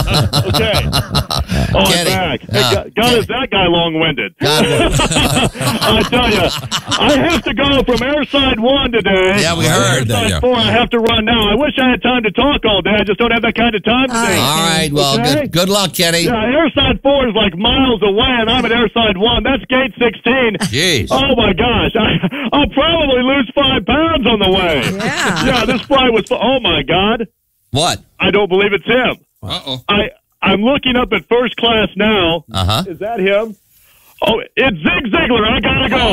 Okay. Oh, I'm back. Hey, God, is that guy long-winded? I tell you, I have to go from Airside 1 today. Yeah, we heard that. Airside 4, I have to run now. I wish I had time to talk all day. I just don't have that kind of time today. All right, well, Okay? good luck, Kenny. Yeah, Airside 4 is like miles away, and I'm at Airside 1. That's gate 16. Jeez. Oh, my gosh. I'll probably lose 5 pounds on the way. Yeah. Yeah, this flight was... Oh, my God. What? I don't believe it's him. Uh-oh. I'm looking up at first class now. Uh-huh. Is that him? Oh, it's Zig Ziglar. I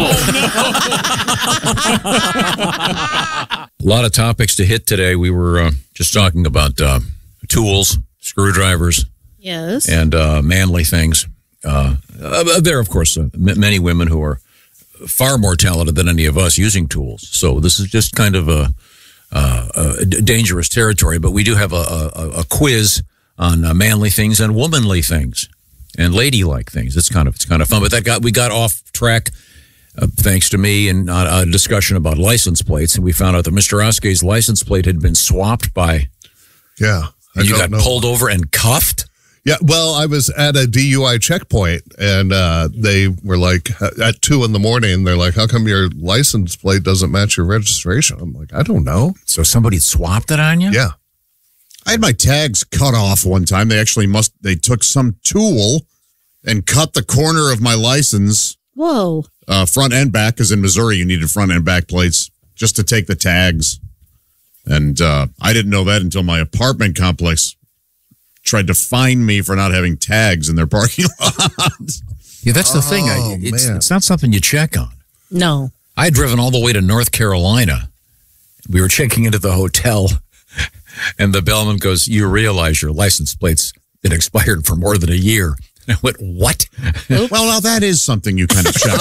gotta go. A lot of topics to hit today. We were just talking about tools, screwdrivers, Yes. and manly things. There are, of course, many women who are far more talented than any of us using tools. So this is just kind of a dangerous territory. But we do have a quiz on manly things and womanly things and ladylike things. It's kind of fun. But we got off track. Thanks to me and a discussion about license plates, and we found out that Mr. Oskey's license plate had been swapped by. Yeah, You got pulled over and cuffed. Yeah, well, I was at a DUI checkpoint, and they were like, at 2 a.m, they're like, how come your license plate doesn't match your registration? I'm like, I don't know. So somebody swapped it on you? Yeah. I had my tags cut off one time. They took some tool and cut the corner of my license, Whoa. front and back, because in Missouri you needed front and back plates just to take the tags. And I didn't know that until my apartment complex tried to fine me for not having tags in their parking lot. Yeah, that's the thing. man. It's not something you check on. No. I had driven all the way to North Carolina. We were checking into the hotel, and the bellman goes, "You realize your license plate's been expired for more than a year." And I went, "What?" Well, now that is something you kind of check.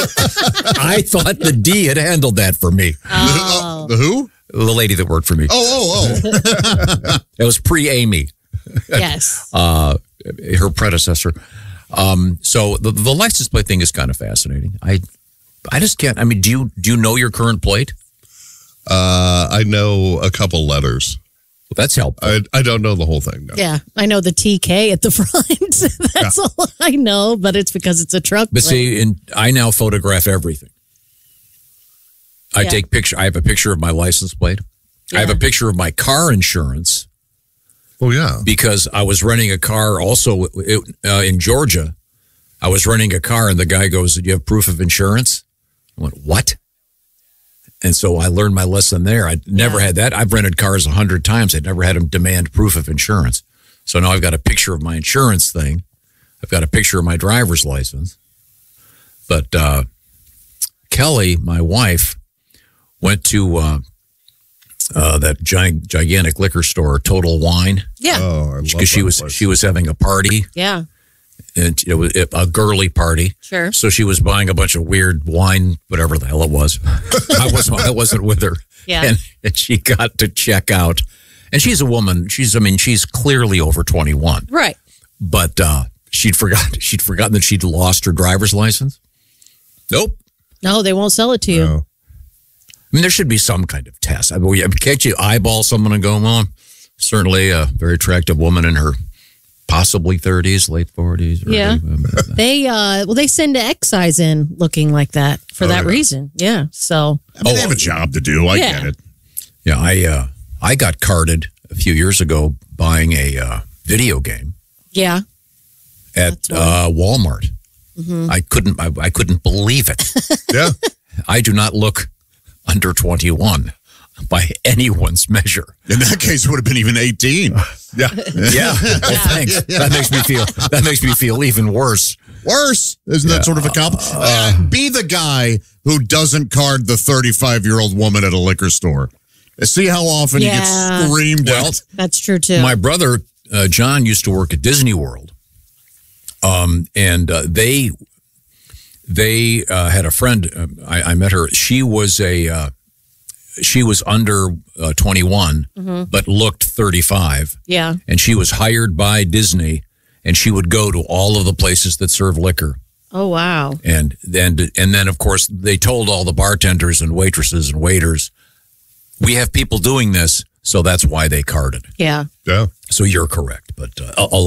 I thought the D had handled that for me. Oh. The who? The lady that worked for me. Oh. It was pre-Amy. Yes. Her predecessor. So the license plate thing is kind of fascinating. I just can't. I mean, do you know your current plate? I know a couple letters. Well, that's helpful. I don't know the whole thing. No. Yeah. I know the TK at the front. That's all I know, but it's because it's a truck. But plate. see, I now photograph everything. I take picture. I have a picture of my license plate. I have a picture of my car insurance. Oh, yeah. Because I was renting a car also in Georgia. I was renting a car, and the guy goes, "Do you have proof of insurance?" I went, "What?" And so I learned my lesson there. I'd never had that. I've rented cars 100 times. I'd never had them demand proof of insurance. So now I've got a picture of my insurance thing. I've got a picture of my driver's license. But Kelly, my wife, went to that gigantic liquor store, Total Wine. Yeah. Oh, I love Because that she was having a party. Yeah. And it was a girly party. Sure. So she was buying a bunch of weird wine, whatever the hell it was. I wasn't with her. Yeah. And she got to check out. And she's a woman. She's clearly over 21. Right. But she'd forgotten that she'd lost her driver's license. Nope. No, they won't sell it to you. No. I mean, there should be some kind of test. I mean, can't you eyeball someone and go, "Well, certainly a very attractive woman in her possibly 30s, late 40s." Or Yeah. They send excise in looking like that for that reason. Yeah. So. I mean, they have a job to do. I get it. Yeah, I got carded a few years ago buying a video game. Yeah. At Walmart. Mm-hmm. I couldn't believe it. Yeah. I do not look under 21 by anyone's measure. In that case, it would have been even 18. Yeah. Yeah. Well, thanks. That makes me feel even worse. Worse. Isn't that sort of a compliment? Be the guy who doesn't card the 35-year-old woman at a liquor store. See how often he gets screamed at. That's true, too. My brother, John, used to work at Disney World. And they had a friend. I met her. She was under 21, but looked 35. Yeah. And she was hired by Disney, and she would go to all of the places that serve liquor. Oh, wow. And then, of course, they told all the bartenders and waitresses and waiters, "We have people doing this," so that's why they carded. Yeah. Yeah. So you're correct, but